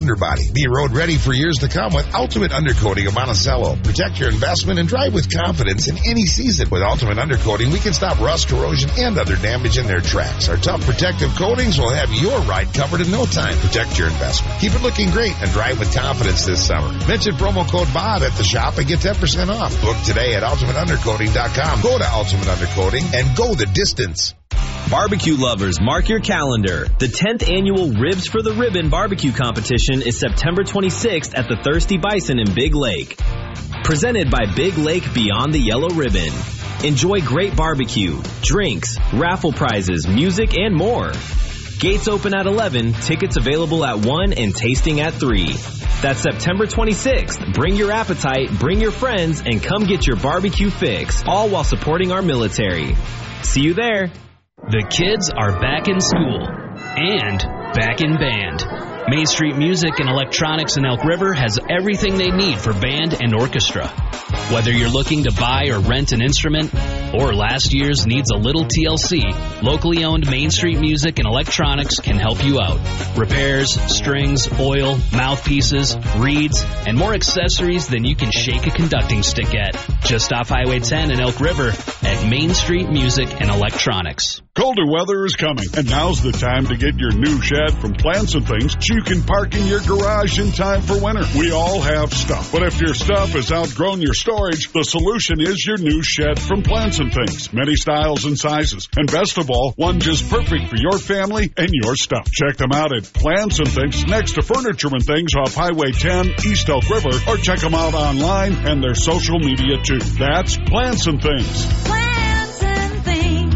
underbody. Be road ready for years to come with Ultimate Undercoating of Monticello. Protect your investment and drive with confidence in any season. With Ultimate Undercoating, we can stop rust, corrosion, and other damage in their tracks. Our tough protective coatings will have your ride covered in no time. Protect your investment. Keep it looking great and drive with confidence this summer. Mention promo code BOB at the shop and get 10% off. Book today at ultimateundercoating.com. Go to Ultimate Undercoating and go the distance. Barbecue lovers, mark your calendar. The 10th annual Ribs for the Ribbon barbecue competition is September 26th at the Thirsty Bison in Big Lake. Presented by Big Lake Beyond the Yellow Ribbon. Enjoy great barbecue, drinks, raffle prizes, music, and more. Gates open at 11, tickets available at 1, and tasting at 3. That's September 26th. Bring your appetite, bring your friends, and come get your barbecue fix, all while supporting our military. See you there. The kids are back in school and back in band. Main Street Music and Electronics in Elk River has everything they need for band and orchestra. Whether you're looking to buy or rent an instrument, or last year's needs a little TLC, locally owned Main Street Music and Electronics can help you out. Repairs, strings, oil, mouthpieces, reeds, and more accessories than you can shake a conducting stick at. Just off Highway 10 in Elk River at Main Street Music and Electronics. Colder weather is coming, and now's the time to get your new shed from Plants and Things so you can park in your garage in time for winter. We all have stuff, but if your stuff has outgrown your storage, the solution is your new shed from Plants and Things. Many styles and sizes, and best of all, one just perfect for your family and your stuff. Check them out at Plants and Things next to Furniture and Things off Highway 10, East Elk River, or check them out online and their social media too. That's Plants and Things. Plants and Things.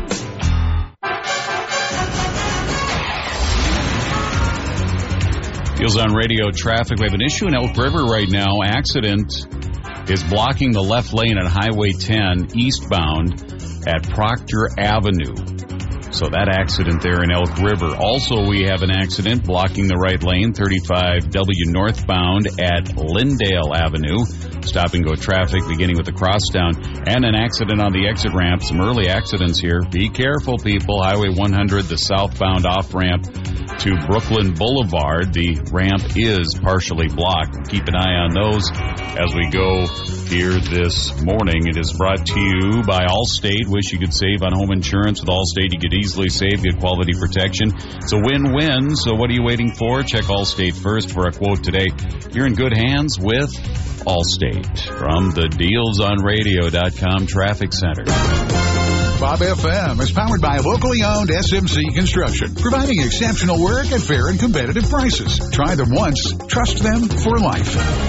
Deals on Radio traffic. We have an issue in Elk River right now. Accident is blocking the left lane at Highway 10 eastbound at Proctor Avenue. So that accident there in Elk River. Also, we have an accident blocking the right lane, 35W northbound at Lindale Avenue. Stop and go traffic beginning with the crosstown. And an accident on the exit ramp. Some early accidents here. Be careful, people. Highway 100, the southbound off-ramp to Brooklyn Boulevard. The ramp is partially blocked. Keep an eye on those as we go here this morning. It is brought to you by Allstate. Wish you could save on home insurance. With Allstate, you could easily save, get quality protection. It's a win-win, so what are you waiting for? Check Allstate first for a quote today. You're in good hands with Allstate. From the DealsOnRadio.com Traffic Center. Bob FM is powered by locally owned SMC Construction, providing exceptional work at fair and competitive prices. Try them once, trust them for life.